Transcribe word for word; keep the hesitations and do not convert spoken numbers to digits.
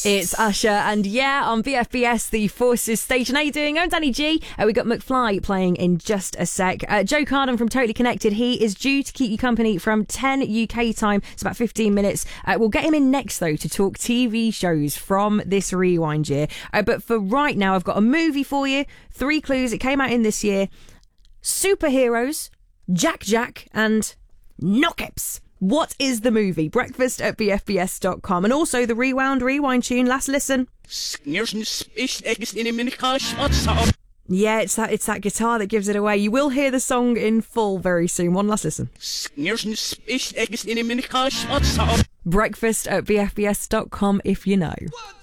It's Usher and yeah, on B F B S, the Forces station. How you doing? I'm Danny G. Uh, we got McFly playing in just a sec. Uh, Joe Carden from Totally Connected. He is due to keep you company from ten U K time. It's about fifteen minutes. Uh, we'll get him in next, though, to talk T V shows from this rewind year. Uh, but for right now, I've got a movie for you. Three clues. It came out in this year. Superheroes, Jack Jack, and Knockups. What is the movie? Breakfast at b f b s dot com. And also the Rewound Rewind tune. Last listen. Yeah, it's that it's that guitar that gives it away. You will hear the song in full very soon. One last listen. Breakfast at b f b s dot com if you know.